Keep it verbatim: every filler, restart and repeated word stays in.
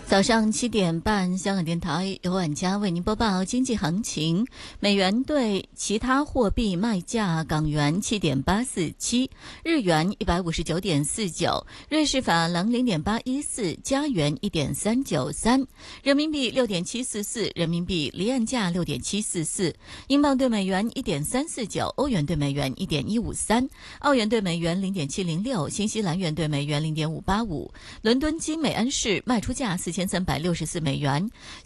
早上七点半，香港电台由晚佳为您播报经济行情。美元对其他货币卖价：港元七点八四七，日元一百五十九点四九，瑞士法郎零点八一四，加元一点三九三，人民币六点七四四，人民币离岸价六点七四四，英镑对美元一点三四九，欧元对美元一点一五三，澳元对美元零点七零六，新西兰元对美元零点五八五。伦敦金每安士卖出价四千三百六十四美元，